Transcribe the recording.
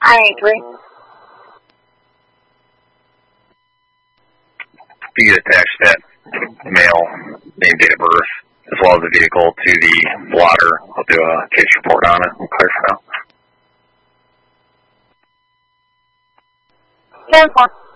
I-83. You can attach that male name, date of birth, as well as the vehicle to the blotter. I'll do a case report on it. I'm clear for now. 10-4.